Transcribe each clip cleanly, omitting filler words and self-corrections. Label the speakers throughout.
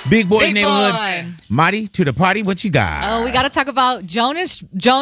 Speaker 1: Big Boys
Speaker 2: Big
Speaker 1: Neighborhood.
Speaker 2: Boy.
Speaker 1: Marty, to the party. What you got?
Speaker 2: Oh, we got to talk about Joe Jonas.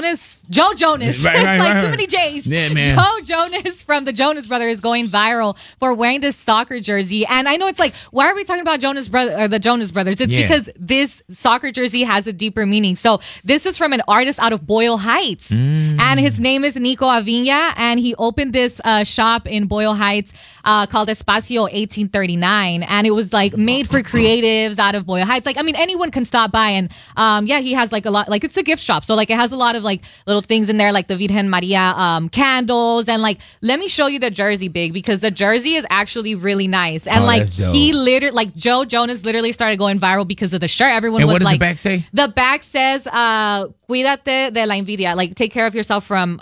Speaker 2: It's like too many J's.
Speaker 1: Yeah, man.
Speaker 2: Joe Jonas from the Jonas Brothers is going viral for wearing this soccer jersey. And I know it's like, why are we talking about the Jonas Brothers? It's because this soccer jersey has a deeper meaning. So this is from an artist out of Boyle Heights. And his name is Nico Aviña. And he opened this shop in Boyle Heights called Espacio 1839. And it was like made for creatives out of Boyle Heights. Like, I mean, anyone can stop by. And he has like a lot, like it's a gift shop. So like it has a lot of like little things in there, like the Virgen Maria candles. And like, let me show you the jersey, Big, because the jersey is actually really nice. And like he literally, like Joe Jonas literally started going viral because of the shirt. Everyone was like,
Speaker 1: what does the back say?
Speaker 2: The back says, cuídate de la envidia, like take care of yourself from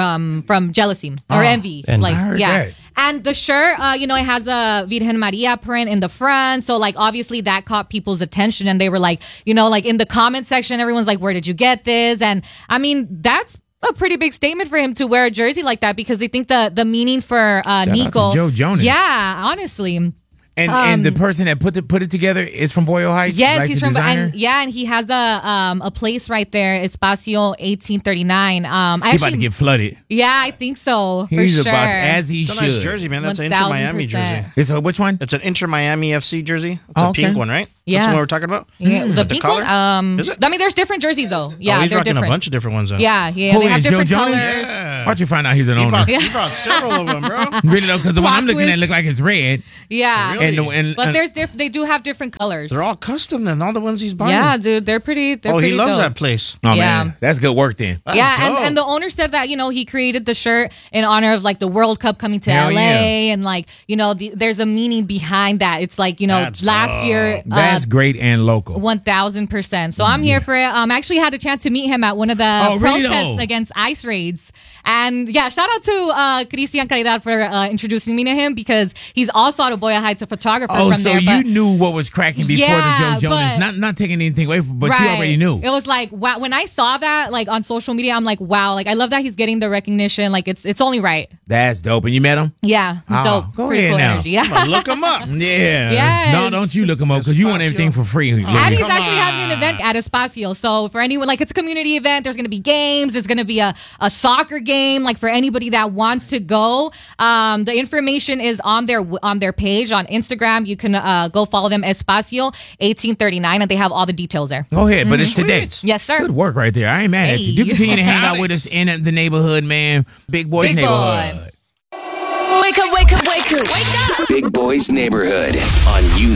Speaker 2: jealousy or envy. Like,
Speaker 1: that.
Speaker 2: And the shirt, it has a Virgen Maria print in the front. So, like, obviously that caught people's attention. And they were like, like in the comment section, everyone's like, where did you get this? And I mean, that's a pretty big statement for him to wear a jersey like that, because they think the meaning for Nico.
Speaker 1: Out to Joe Jonas.
Speaker 2: Yeah, honestly.
Speaker 1: And the person that put it together is from Boyle Heights?
Speaker 2: Yes,
Speaker 1: like
Speaker 2: he's from and he has a place right there, Espacio 1839.
Speaker 1: He's about to get flooded.
Speaker 2: Yeah, I think so.
Speaker 1: He's
Speaker 2: for sure.
Speaker 1: about to, as he
Speaker 3: It's
Speaker 1: should.
Speaker 3: a nice jersey, man. That's an Inter Miami jersey.
Speaker 1: It's which one?
Speaker 3: It's an Inter Miami FC jersey. It's a pink one, right?
Speaker 2: Yeah.
Speaker 3: That's the one we're talking about?
Speaker 2: Yeah, the pink
Speaker 3: collar?
Speaker 2: one?
Speaker 3: Is it?
Speaker 2: I mean, there's different jerseys, though. Yeah,
Speaker 3: he's
Speaker 2: they're
Speaker 3: rocking
Speaker 2: different.
Speaker 3: a bunch of different ones, though.
Speaker 2: Yeah,
Speaker 1: Who
Speaker 2: they have
Speaker 1: is
Speaker 2: different
Speaker 1: Joe
Speaker 2: colors.
Speaker 1: Jonas? Why don't you find out he's an owner?
Speaker 3: He brought several of them, bro.
Speaker 1: Really, though, because the one I'm looking at
Speaker 2: twist.
Speaker 1: look like it's red.
Speaker 2: Yeah.
Speaker 3: Really?
Speaker 2: But they do have different colors.
Speaker 3: They're all custom, then, all the ones he's buying.
Speaker 2: Yeah, dude, they're pretty
Speaker 3: he loves
Speaker 2: dope.
Speaker 3: that place.
Speaker 1: Oh,
Speaker 2: Yeah.
Speaker 1: man. That's good work then.
Speaker 3: That's
Speaker 2: Yeah,
Speaker 3: dope.
Speaker 2: and the owner said that, he created the shirt in honor of like the World Cup coming to
Speaker 1: Hell
Speaker 2: LA,
Speaker 1: yeah.
Speaker 2: and like, there's a meaning behind that. It's like,
Speaker 3: That's
Speaker 2: last
Speaker 3: dope.
Speaker 2: year,
Speaker 1: That's great and local.
Speaker 2: 1000%. So I'm here for it. I actually had a chance to meet him at one of the
Speaker 1: really
Speaker 2: protests
Speaker 1: though?
Speaker 2: against ICE raids. And yeah, shout out to Christian Caridad for introducing me to him, because he's also out of Boyle Heights, a photographer from
Speaker 1: so
Speaker 2: there.
Speaker 1: you knew what was cracking before
Speaker 2: Yeah,
Speaker 1: the Joe Jonas.
Speaker 2: but-
Speaker 1: Not taking anything away from, but you
Speaker 2: Right.
Speaker 1: already knew.
Speaker 2: It was like, wow, when I saw that like on social media, I'm like, wow, like I love that he's getting the recognition. Like it's only right.
Speaker 1: That's dope. And you met him?
Speaker 2: Yeah,
Speaker 1: Oh,
Speaker 2: dope.
Speaker 1: go
Speaker 2: Pretty
Speaker 1: ahead
Speaker 2: cool
Speaker 1: now.
Speaker 2: energy. Yeah.
Speaker 3: Look him up.
Speaker 1: Yeah.
Speaker 2: Yes.
Speaker 1: No, don't you look him up, because you want everything for free.
Speaker 2: And
Speaker 1: lady.
Speaker 2: he's
Speaker 3: Come
Speaker 2: actually having an
Speaker 3: on.
Speaker 2: event at Espacio. So for anyone, like, it's a community event. There's going to be games. There's going to be a soccer game. Like, for anybody that wants to go, the information is on their page on Instagram. You can go follow them, Espacio 1839, and they have all the details there.
Speaker 1: Go ahead, but it's today.
Speaker 2: Yes, sir.
Speaker 1: Good work right there. I ain't mad at you. Do
Speaker 2: Hey.
Speaker 1: continue to hang out with us in the neighborhood, man. Big Boys
Speaker 2: Big
Speaker 1: Neighborhood.
Speaker 2: Boy.
Speaker 4: Wake up, wake up, wake up. Wake up.
Speaker 5: Big Boys Neighborhood on